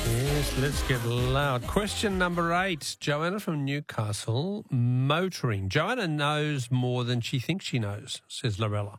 Yes, let's get loud. Question number 8. Joanna from Newcastle, motoring. Joanna knows more than she thinks she knows, says Lorella.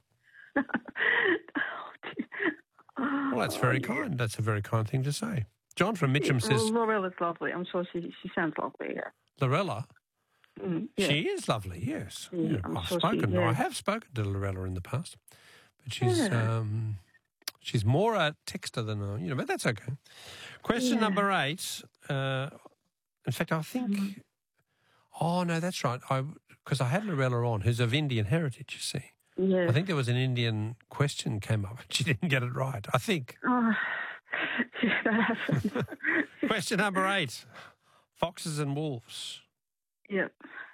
Well, that's very kind. That's a very kind thing to say. John from Mitcham says... Well, Lorella's lovely. I'm sure she sounds lovely, yeah. Lorella? Yeah. She is lovely, yes. Yeah, Yeah, I'm sure I have spoken to Lorella in the past, but she's more a texter than but that's okay. Question number 8. In fact, I think... Oh, no, that's right. Because I had Lorella on, who's of Indian heritage, you see. Yeah. I think there was an Indian question came up and she didn't get it right, I think. Oh, yeah, that happens. Question number 8. Foxes and wolves. Yep.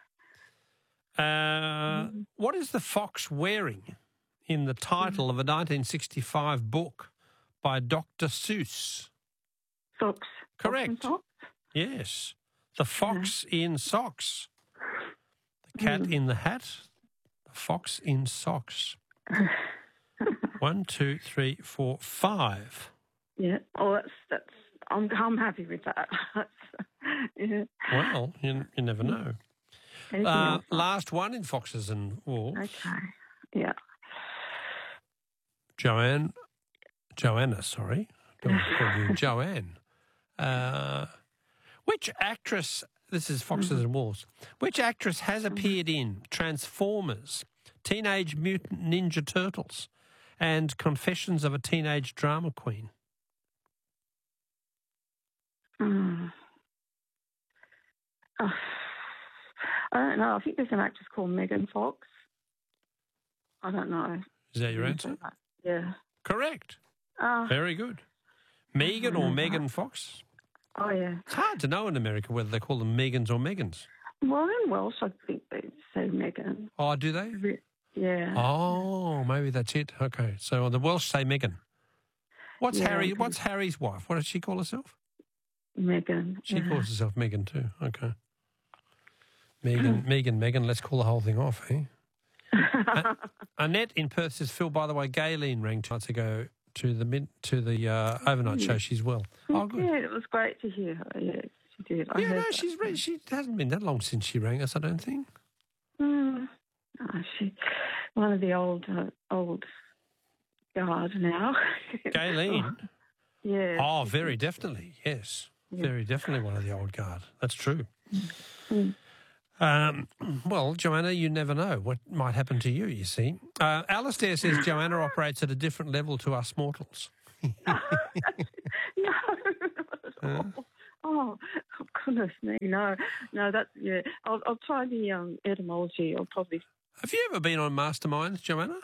What is the fox wearing in the title of a 1965 book by Dr. Seuss? Socks. Correct. Socks? Yes. The fox in socks. The cat in the hat. The fox in socks. 1, 2, 3, 4, 5. Yeah. Oh, that's. I'm happy with that. Yeah. Well, you never know. Last one in foxes and wolves. Okay. Yeah. Joanna, sorry. Don't call you Joanne. Which actress, this is Foxes and Wolves, which actress has appeared in Transformers, Teenage Mutant Ninja Turtles, and Confessions of a Teenage Drama Queen? I don't know. I think there's an actress called Megan Fox. I don't know. Is that your answer? Yeah. Correct. Very good. Megan or Megan Fox? Oh, yeah. It's hard to know in America whether they call them Megans or Megans. Well, in Welsh, I think they say Megan. Oh, do they? Yeah. Oh, maybe that's it. Okay. So the Welsh say Megan. What's Harry's wife? What does she call herself? Megan. She calls herself Megan too. Okay. Megan, let's call the whole thing off, eh? Annette in Perth says, Phil, by the way, Gayleen rang 2 months ago to the overnight show. She's well. Oh, good. Yeah, it was great to hear her. Yeah, she did. She hasn't been that long since she rang us, I don't think. She one of the old guard now. Gayleen? Yeah. Oh, very definitely, yes. Yeah. Very definitely one of the old guard. That's true. Well, Joanna, you never know what might happen to you, you see. Alistair says Joanna operates at a different level to us mortals. No, not at all. Oh, goodness me, no, that's, yeah. I'll try the etymology. I'll probably... Have you ever been on Masterminds, Joanna?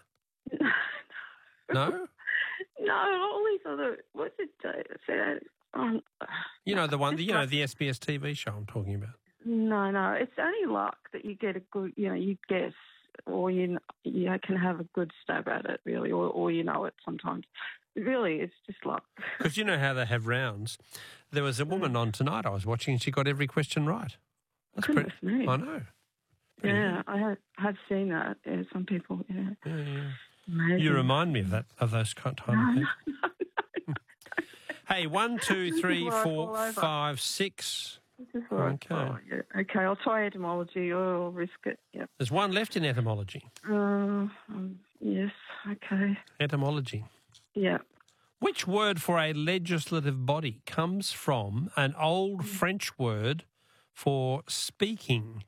No? No, all these other... What's it say? You know the one, the SBS TV show I'm talking about. No, it's only luck that you get a good, you guess, or you can have a good stab at it, really, or you know it sometimes. Really, it's just luck. Because you know how they have rounds. There was a woman on tonight I was watching and she got every question right. That's Goodness me. I know. Yeah, I have seen that. Yeah, some people, yeah. Amazing. You remind me of those kind of things. No. Hey, 1, 2, 3, 4, 5, 6. Okay. Oh, yeah. Okay, I'll try etymology or I'll risk it. Yep. There's one left in etymology. Yes, okay. Etymology. Yeah. Which word for a legislative body comes from an old French word for speaking?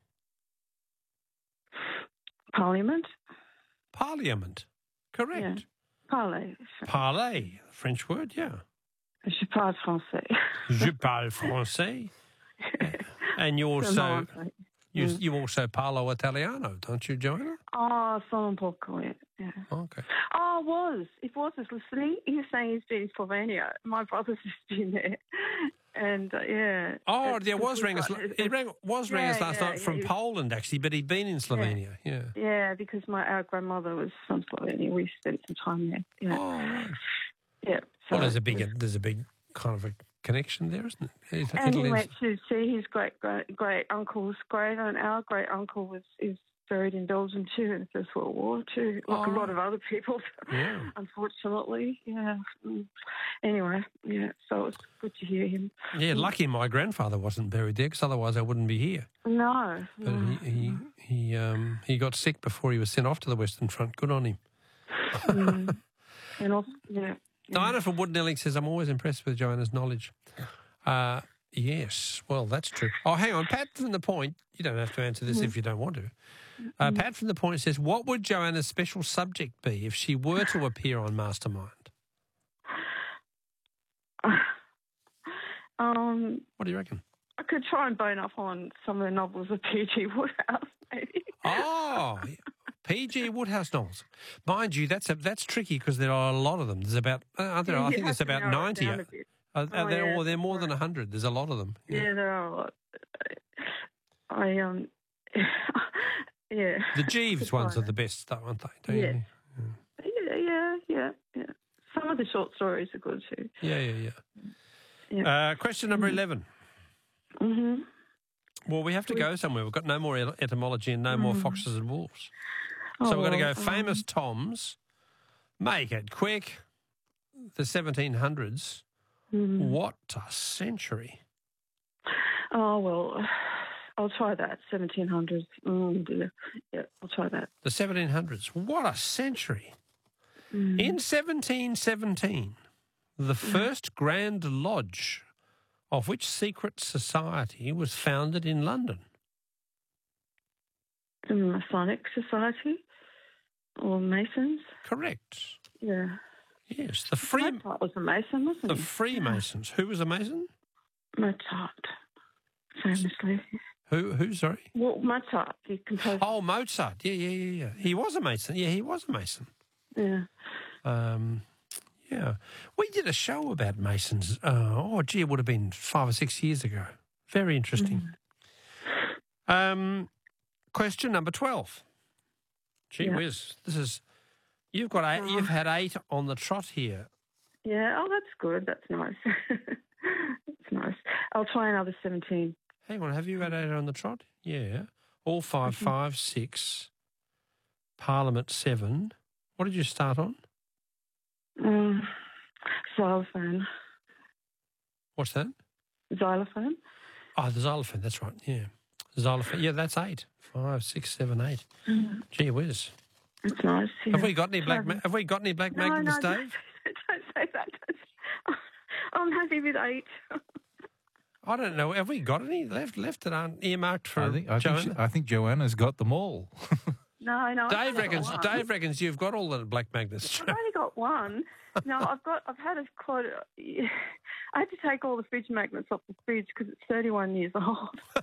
Parliament. Parliament. Correct. Yeah. Parler. Parler, French word, yeah. Je parle français. Je parle français. And you also you also parlo Italiano, don't you, Joanna? Oh, solo un poco, yeah. Okay. Oh, it was listening. He was saying he's been in Slovenia. My brother's just been there. And, yeah. Oh, there was ringers. He was ringers last night from Poland, actually, but he'd been in Slovenia, yeah. Yeah, because our grandmother was from Slovenia. We spent some time there. Yeah. Oh, right. Yeah. So well, there's a big kind of a connection there, isn't it? And he went to see his great uncle's grave, and our great uncle is buried in Belgium too in the First World War too, like a lot of other people, Yeah. unfortunately. Yeah. Anyway, yeah, so it's good to hear him. Yeah, lucky my grandfather wasn't buried there, because otherwise I wouldn't be here. No. But he got sick before he was sent off to the Western Front. Good on him. And also, yeah. Diana from Woodnelling says, I'm always impressed with Joanna's knowledge. Yes, well, that's true. Oh, hang on. Pat from The Point, you don't have to answer this if you don't want to. Pat from The Point says, what would Joanna's special subject be if she were to appear on Mastermind? What do you reckon? I could try and bone up on some of the novels of P.G. Woodhouse, maybe. Oh, P.G. Woodhouse novels. Mind you, that's tricky because there are a lot of them. There's about, I think there's about 90. They're more than 100. There's a lot of them. Yeah, there are a lot. Yeah. The Jeeves ones are the best, though, aren't they? Don't you? Yeah. Some of the short stories are good too. Yeah. Question number 11. Mm-hmm. Well, we have to go somewhere. We've got no more etymology and no more foxes and wolves. So we're going to go famous Toms. Make it quick. The 1700s. What a century. Oh, well, I'll try that. 1700s. Yeah, I'll try that. The 1700s. What a century. In 1717, the first Grand Lodge of which secret society was founded in London? The Masonic Society or Masons? Correct. Yeah. Yes, Mozart was a Mason, wasn't the he? Freemasons. Who was a Mason? Mozart, famously. Who? Sorry. Well, Mozart, he composed. Oh, Mozart. Yeah. He was a Mason. Yeah, he was a Mason. Yeah. Yeah. We did a show about Masons. It would have been 5 or 6 years ago. Very interesting. Question number 12. Gee whiz, this is. You've had 8 on the trot here. Yeah. Oh, that's good. That's nice. That's nice. I'll try another 17. Hang on, have you had 8 on the trot? Yeah. All 5, 5, 6. Parliament 7. What did you start on? Xylophone. What's that? Xylophone. Oh, the xylophone. That's right. Yeah, xylophone. Yeah, that's 8. 5, 6, 7, 8. Gee whiz. That's nice. Yeah. Have we got any black? Have we got any black magnets, Dave? Don't say that. I'm happy with 8. I don't know. Have we got any left that aren't earmarked for Joanna? I think Joanna's got them all. No. Dave reckons you've got all the black magnets. I've only got one. No, I've had I had to take all the fridge magnets off the fridge because it's 31 years old.